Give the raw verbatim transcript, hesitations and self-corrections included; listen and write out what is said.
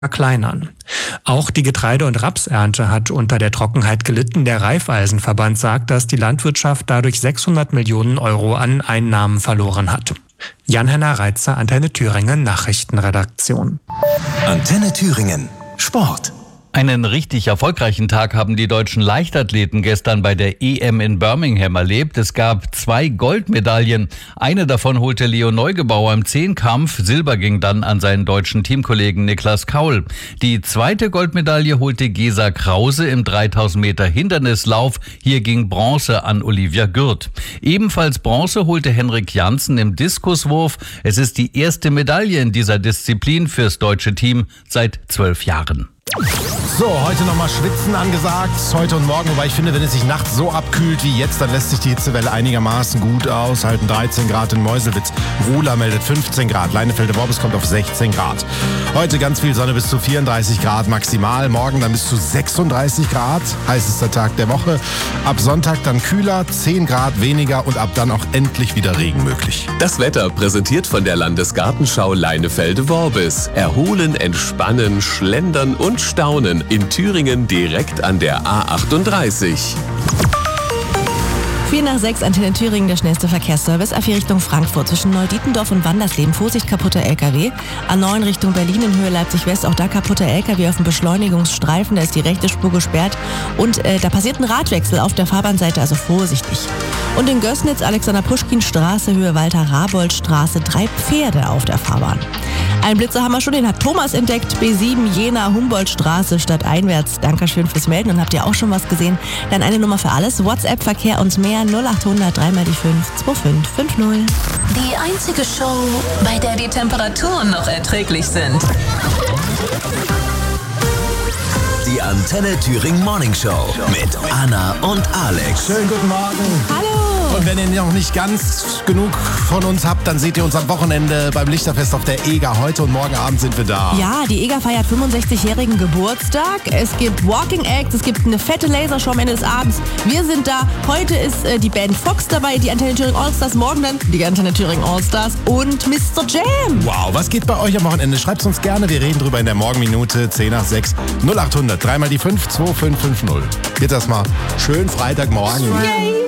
verkleinern. Auch die Getreide- und Rapsernte hat unter der Trockenheit gelitten. Der Raiffeisenverband sagt, dass die Landwirtschaft dadurch sechshundert Millionen Euro an Einnahmen verloren hat. Jan-Henner Reitzer, Antenne Thüringen, Nachrichtenredaktion. Antenne Thüringen, Sport. Einen richtig erfolgreichen Tag haben die deutschen Leichtathleten gestern bei der E M in Birmingham erlebt. Es gab zwei Goldmedaillen. Eine davon holte Leo Neugebauer im Zehnkampf. Silber ging dann an seinen deutschen Teamkollegen Niklas Kaul. Die zweite Goldmedaille holte Gesa Krause im dreitausend Meter Hindernislauf. Hier ging Bronze an Olivia Gürt. Ebenfalls Bronze holte Henrik Janssen im Diskuswurf. Es ist die erste Medaille in dieser Disziplin fürs deutsche Team seit zwölf Jahren. So, heute nochmal Schwitzen angesagt, heute und morgen, wobei ich finde, wenn es sich nachts so abkühlt wie jetzt, dann lässt sich die Hitzewelle einigermaßen gut aushalten. dreizehn Grad in Meuselwitz, Ruhla meldet fünfzehn Grad, Leinefelde-Worbis kommt auf sechzehn Grad. Heute ganz viel Sonne bis zu vierunddreißig Grad maximal, morgen dann bis zu sechsunddreißig Grad, heißester Tag der Woche. Ab Sonntag dann kühler, zehn Grad weniger und ab dann auch endlich wieder Regen möglich. Das Wetter präsentiert von der Landesgartenschau Leinefelde-Worbis. Erholen, entspannen, schlendern und staunen in Thüringen direkt an der A achtunddreißig. vier nach sechs, Antenne Thüringen, der schnellste Verkehrsservice. A vier Richtung Frankfurt zwischen Neudietendorf und Wandersleben. Vorsicht, kaputter L K W. A neun Richtung Berlin in Höhe Leipzig-West. Auch da kaputter L K W auf dem Beschleunigungsstreifen. Da ist die rechte Spur gesperrt. Und äh, da passiert ein Radwechsel auf der Fahrbahnseite, also vorsichtig. Und in Gößnitz, Alexander-Puschkin-Straße, Höhe Walter-Rabold-Straße. Drei Pferde auf der Fahrbahn. Ein Blitzer haben wir schon, den hat Thomas entdeckt. B sieben, Jena, Humboldt-Straße, stadteinwärts. Dankeschön fürs Melden. Und habt ihr auch schon was gesehen? Dann eine Nummer für alles. WhatsApp-Verkehr und mehr. null achthundert drei mal die fünf zwei fünf fünf null. Die einzige Show, bei der die Temperaturen noch erträglich sind. Die Antenne Thüringen Morning Show mit Anna und Alex. Schönen guten Morgen. Hallo. Und wenn ihr noch nicht ganz genug von uns habt, dann seht ihr uns am Wochenende beim Lichterfest auf der EGA. Heute und morgen Abend sind wir da. Ja, die EGA feiert fünfundsechzigjährigen Geburtstag. Es gibt Walking Acts, es gibt eine fette Lasershow am Ende des Abends. Wir sind da. Heute ist äh, die Band Fox dabei, die Antenne Thüringen Allstars. Morgen dann die Antenne Thüringen Allstars und Mister Jam. Wow, was geht bei euch am Wochenende? Schreibt's uns gerne. Wir reden drüber in der Morgenminute zehn nach sechs. null achthundert drei mal die fünf zwei fünf fünf null. Jetzt erstmal schön Freitagmorgen. Yay.